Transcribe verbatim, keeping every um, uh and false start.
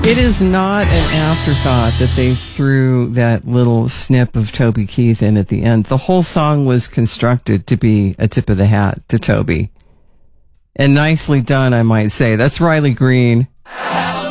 It is not an afterthought that they threw that little snip of Toby Keith in at the end. The whole song was constructed to be a tip of the hat to Toby. And nicely done, I might say. That's Riley Green.